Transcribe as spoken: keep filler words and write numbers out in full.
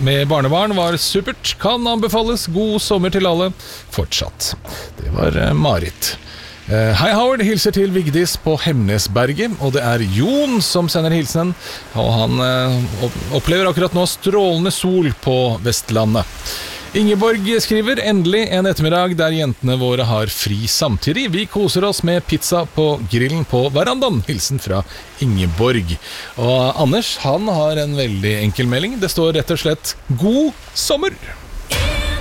med barnebarn var supert. Kan anbefales. God sommer til alle. Fortsatt. Det var uh, Marit. Uh, hei Howard, hilser til Vigdis på Hemnesberget, og det er Jon som sender hilsen, og han uh, opplever akkurat nå strålende sol på Vestlandet. Ingeborg skriver, endelig en ettermiddag der jentene våre har fri samtidig. Vi koser oss med pizza på grillen på verandaen. Hilsen fra Ingeborg. Og Anders, han har en veldig enkel melding. Det står rett og slett God sommer!